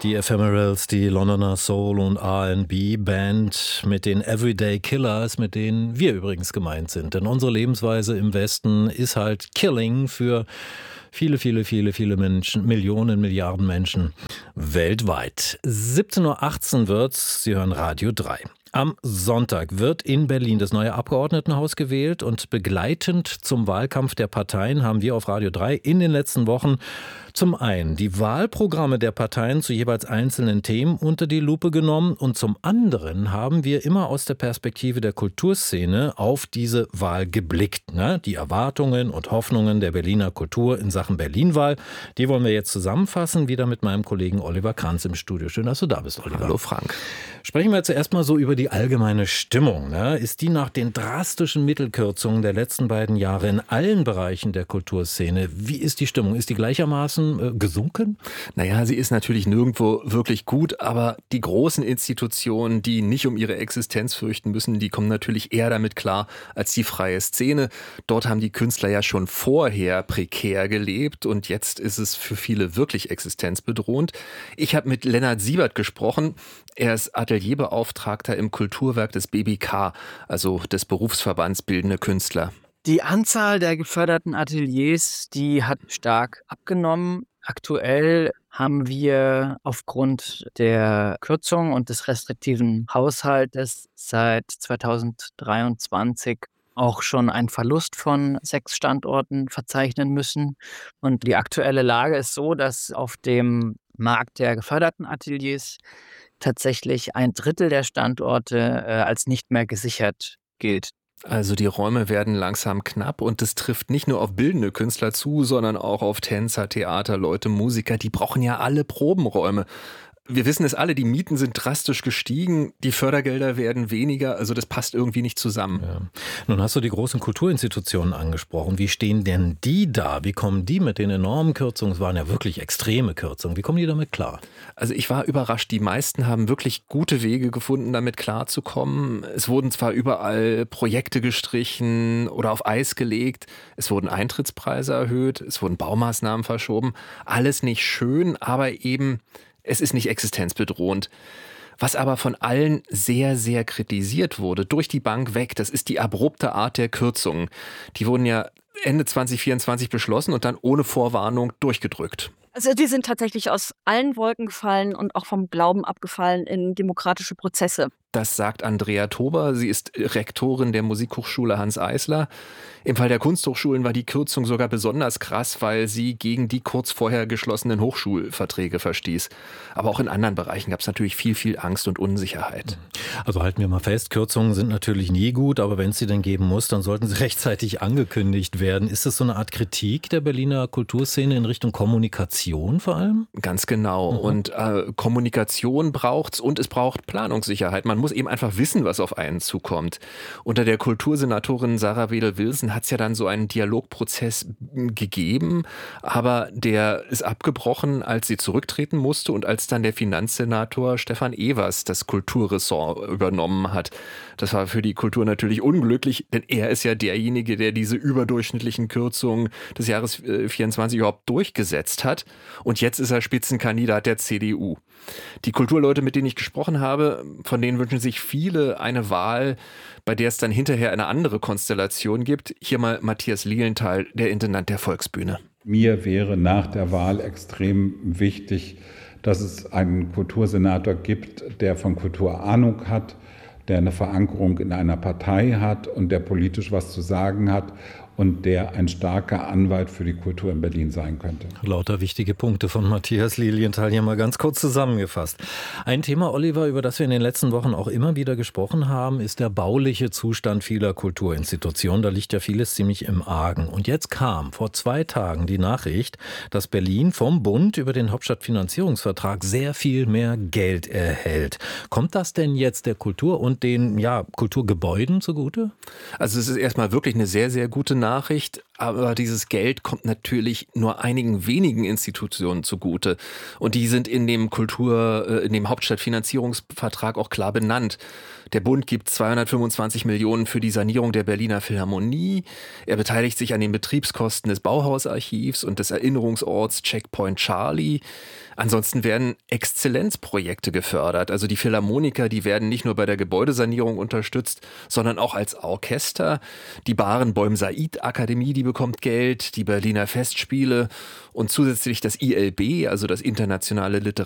Die Ephemerals, die Londoner Soul- und R&B-Band mit den Everyday Killers, mit denen wir übrigens gemeint sind. Denn unsere Lebensweise im Westen ist halt Killing für viele Menschen, Millionen, Milliarden Menschen weltweit. 17:18 Uhr wird's. Sie hören Radio 3. Am Sonntag wird in Berlin das neue Abgeordnetenhaus gewählt und begleitend zum Wahlkampf der Parteien haben wir auf Radio 3 in den letzten Wochen zum einen die Wahlprogramme der Parteien zu jeweils einzelnen Themen unter die Lupe genommen und zum anderen haben wir immer aus der Perspektive der Kulturszene auf diese Wahl geblickt. Die Erwartungen und Hoffnungen der Berliner Kultur in Sachen Berlin-Wahl, die wollen wir jetzt zusammenfassen, wieder mit meinem Kollegen Oliver Kranz im Studio. Schön, dass du da bist, Oliver. Hallo Frank. Sprechen wir zuerst mal so über die allgemeine Stimmung. Ist die nach den drastischen Mittelkürzungen der letzten beiden Jahre in allen Bereichen der Kulturszene, wie ist die Stimmung? Ist die gleichermaßen gesunken? Naja, sie ist natürlich nirgendwo wirklich gut, aber die großen Institutionen, die nicht um ihre Existenz fürchten müssen, die kommen natürlich eher damit klar als die freie Szene. Dort haben die Künstler ja schon vorher prekär gelebt und jetzt ist es für viele wirklich existenzbedrohend. Ich habe mit Lennart Siebert gesprochen. Er ist Atelierbeauftragter im Kulturwerk des BBK, also des Berufsverbands Bildende Künstler. Die Anzahl der geförderten Ateliers, die hat stark abgenommen. Aktuell haben wir aufgrund der Kürzung und des restriktiven Haushaltes seit 2023 auch schon einen Verlust von 6 Standorten verzeichnen müssen. Und die aktuelle Lage ist so, dass auf dem Markt der geförderten Ateliers tatsächlich 1/3 der Standorte als nicht mehr gesichert gilt. Also die Räume werden langsam knapp und das trifft nicht nur auf bildende Künstler zu, sondern auch auf Tänzer, Theaterleute, Musiker. Die brauchen ja alle Probenräume. Wir wissen es alle, die Mieten sind drastisch gestiegen, die Fördergelder werden weniger, also das passt irgendwie nicht zusammen. Ja. Nun hast du die großen Kulturinstitutionen angesprochen. Wie stehen denn die da? Wie kommen die mit den enormen Kürzungen? Es waren ja wirklich extreme Kürzungen. Wie kommen die damit klar? Also ich war überrascht, die meisten haben wirklich gute Wege gefunden, damit klarzukommen. Es wurden zwar überall Projekte gestrichen oder auf Eis gelegt, es wurden Eintrittspreise erhöht, es wurden Baumaßnahmen verschoben. Alles nicht schön, aber eben es ist nicht existenzbedrohend. Was aber von allen sehr, sehr kritisiert wurde, durch die Bank weg, das ist die abrupte Art der Kürzungen. Die wurden ja Ende 2024 beschlossen und dann ohne Vorwarnung durchgedrückt. Also die sind tatsächlich aus allen Wolken gefallen und auch vom Glauben abgefallen in demokratische Prozesse. Das sagt Andrea Tober. Sie ist Rektorin der Musikhochschule Hanns Eisler. Im Fall der Kunsthochschulen war die Kürzung sogar besonders krass, weil sie gegen die kurz vorher geschlossenen Hochschulverträge verstieß. Aber auch in anderen Bereichen gab es natürlich viel Angst und Unsicherheit. Also halten wir mal fest, Kürzungen sind natürlich nie gut, aber wenn es sie denn geben muss, dann sollten sie rechtzeitig angekündigt werden. Ist das so eine Art Kritik der Berliner Kulturszene in Richtung Kommunikation vor allem? Ganz genau. Und Kommunikation braucht's und es braucht Planungssicherheit. Man muss eben einfach wissen, was auf einen zukommt. Unter der Kultursenatorin Sarah Wedel-Wilson hat es ja dann so einen Dialogprozess gegeben, aber der ist abgebrochen, als sie zurücktreten musste und als dann der Finanzsenator Stefan Evers das Kulturressort übernommen hat. Das war für die Kultur natürlich unglücklich, denn er ist ja derjenige, der diese überdurchschnittlichen Kürzungen des Jahres 24 überhaupt durchgesetzt hat. Und jetzt ist er Spitzenkandidat der CDU. Die Kulturleute, mit denen ich gesprochen habe, von denen wünschen sich viele eine Wahl, bei der es dann hinterher eine andere Konstellation gibt. Hier mal Matthias Lilienthal, der Intendant der Volksbühne. Mir wäre nach der Wahl extrem wichtig, dass es einen Kultursenator gibt, der von Kultur Ahnung hat, der eine Verankerung in einer Partei hat und der politisch was zu sagen hat und der ein starker Anwalt für die Kultur in Berlin sein könnte. Lauter wichtige Punkte von Matthias Lilienthal hier mal ganz kurz zusammengefasst. Ein Thema, Oliver, über das wir in den letzten Wochen auch immer wieder gesprochen haben, ist der bauliche Zustand vieler Kulturinstitutionen. Da liegt ja vieles ziemlich im Argen. Und jetzt kam vor 2 Tagen die Nachricht, dass Berlin vom Bund über den Hauptstadtfinanzierungsvertrag sehr viel mehr Geld erhält. Kommt das denn jetzt der Kultur und den Kulturgebäuden zugute? Also es ist erstmal wirklich eine sehr, sehr gute Nachricht, aber dieses Geld kommt natürlich nur einigen wenigen Institutionen zugute. Und die sind in dem Hauptstadtfinanzierungsvertrag auch klar benannt. Der Bund gibt 225 Millionen für die Sanierung der Berliner Philharmonie. Er beteiligt sich an den Betriebskosten des Bauhausarchivs und des Erinnerungsorts Checkpoint Charlie. Ansonsten werden Exzellenzprojekte gefördert. Also die Philharmoniker, die werden nicht nur bei der Gebäudesanierung unterstützt, sondern auch als Orchester. Die Barenboim-Said-Akademie, die bekommt Geld, die Berliner Festspiele und zusätzlich das ILB, also das Internationale